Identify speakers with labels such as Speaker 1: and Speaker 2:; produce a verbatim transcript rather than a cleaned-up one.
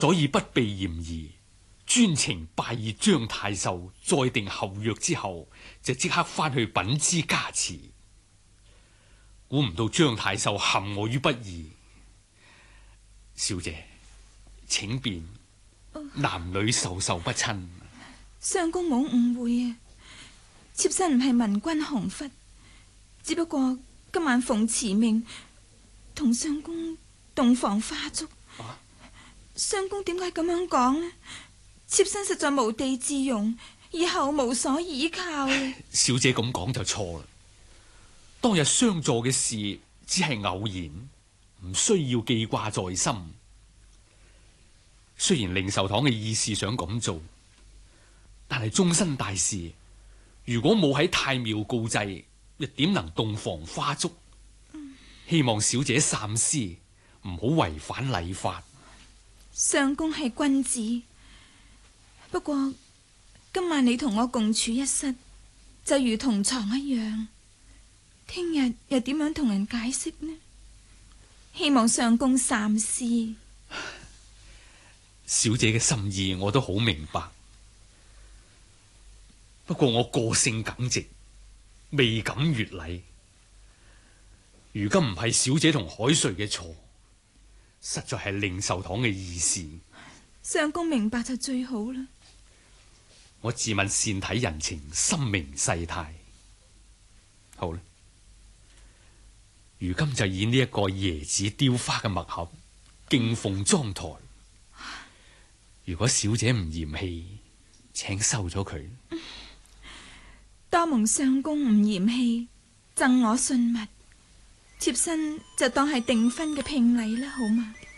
Speaker 1: 所以不避嫌疑，專程拜謁張太守，再定後約之後，就即刻翻去稟知加辭。估唔到張太守陷我於不義，小姐請便，男女授受不親。
Speaker 2: 相公冇誤會啊，妾身唔係文君紅拂，只不過今晚奉慈命同相公洞房花燭。啊、相公點解咁樣講呢？妾身實在無地自容，以後無所依靠。
Speaker 1: 小姐咁講就錯啦。當日相助嘅事只係偶然，唔需要記掛在心。雖然令壽堂嘅意思想咁做，但係終身大事，如果冇喺太廟告祭，又點能洞房花燭？嗯、希望小姐三思，唔好違反禮法。
Speaker 2: 相公係君子，不過今晚你同我共處一室，就如同床一樣。聽日又點樣同人解釋呢？希望相公三思。
Speaker 1: 小姐嘅心意我都好明白，不過我個性耿直，未敢越禮。如今唔係小姐同海瑞嘅錯，實在係令壽堂嘅意思。
Speaker 2: 相公明白就最好啦。
Speaker 1: 我自問善體人情，深明世態。好啦。如今就以呢一個椰子雕花嘅墨盒敬奉妝台，如果小姐唔嫌棄，請收咗佢。
Speaker 2: 多蒙相公唔嫌棄，贈我信物，妾身就當係訂婚嘅聘禮啦，好嗎？